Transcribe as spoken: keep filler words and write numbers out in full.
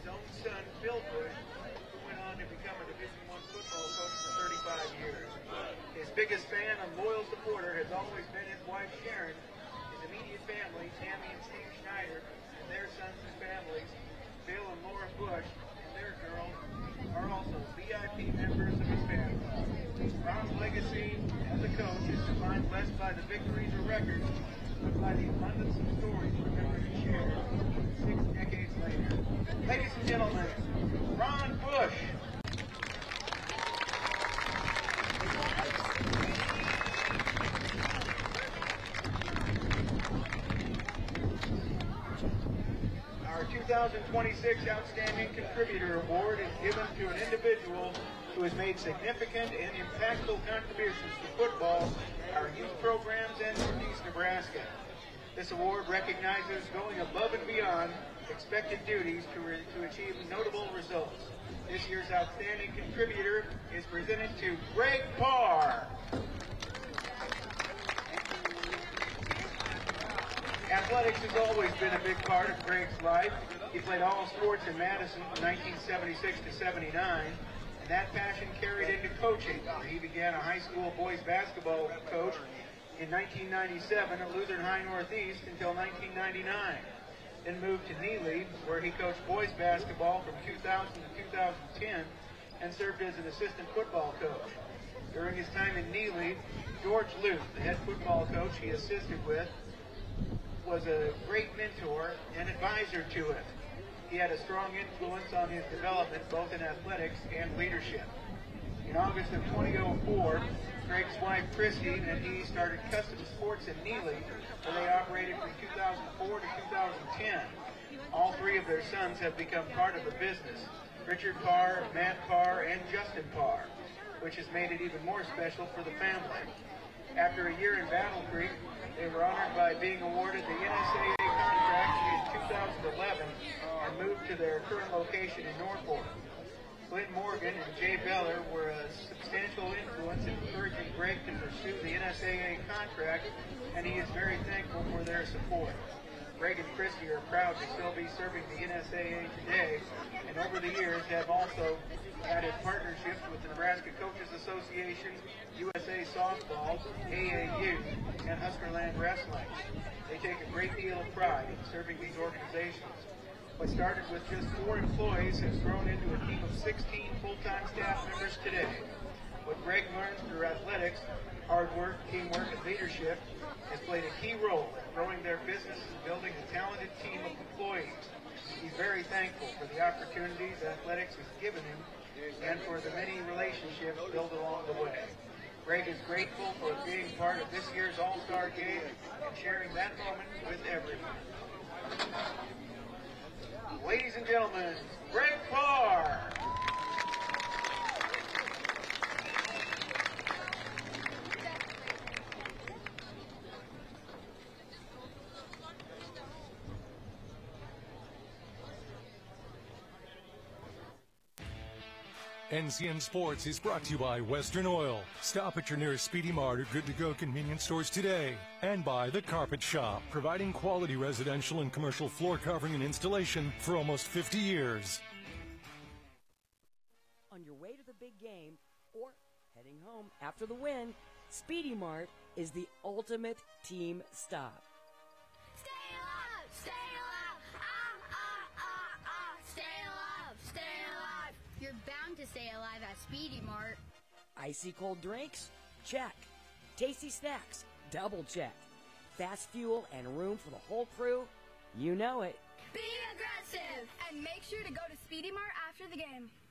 his own son, Phil Bush, who went on to become a Division One football coach for thirty-five years. His biggest fan and loyal supporter has always been his wife, Sharon, his immediate family, Tammy and Steve Schneider, and their sons and families, Bill and Laura Bush, and their girls, are also V I P members of his family. Ron's legacy as a coach is defined less by the victories or records, but by the abundance of stories remembered and shared six decades later. Ladies and gentlemen, Ron Bush. Our two thousand twenty-six Outstanding Contributor Award is given to an individual who has made significant and impactful contributions to football, our youth programs, and Northeast Nebraska. This award recognizes going above and beyond expected duties to, re- to achieve notable results. This year's Outstanding Contributor is presented to Greg Parr. Athletics has always been a big part of Greg's life. He played all sports in Madison from nineteen seventy-six to seventy-nine, and that passion carried into coaching, where he began a high school boys basketball coach in nineteen ninety-seven at Lutheran High Northeast until nineteen ninety-nine. Then moved to Neely, where he coached boys basketball from two thousand to two thousand ten and served as an assistant football coach. During his time in Neely, George Luke, the head football coach he assisted with, was a great mentor and advisor to him. He had a strong influence on his development both in athletics and leadership. In August of two thousand four, Greg's wife Christy and he started Custom Sports in Neely, where they operated from two thousand four to two thousand ten. All three of their sons have become part of the business, Richard Parr, Matt Parr, and Justin Parr, which has made it even more special for the family. After a year in Battle Creek, they were honored by being awarded the N S A A contract in two thousand eleven and moved to their current location in Norfolk. Clint Morgan and Jay Beller were a substantial influence in encouraging Greg to pursue the N S A A contract, and he is very thankful for their support. Greg and Christy are proud to still be serving the N S A A today, and over the years have also added partnerships with the Nebraska Coaches Association, U S A Softball, A A U, and Huskerland Wrestling. They take a great deal of pride in serving these organizations. What started with just four employees has grown into a team of sixteen full-time staff members today. What Greg learned through athletics, hard work, teamwork, and leadership has played a key role in growing their business and building a talented team of employees. He's very thankful for the opportunities athletics has given him and for the many relationships built along the way. Greg is grateful for being part of this year's All-Star Game and sharing that moment with everyone. Ladies and gentlemen, Greg Parr. N C N Sports is brought to you by Western Oil. Stop at your nearest Speedy Mart or good-to-go convenience stores today. And by The Carpet Shop, providing quality residential and commercial floor covering and installation for almost fifty years. On your way to the big game or heading home after the win, Speedy Mart is the ultimate team stop. Stay alive! Stay alive! Ah, ah, ah, ah! Stay alive! Stay alive! You're bound to stay alive at Speedy Mart. Icy cold drinks? Check. Tasty snacks? Double check. Fast fuel and room for the whole crew? You know it. Be aggressive! And make sure to go to Speedy Mart after the game.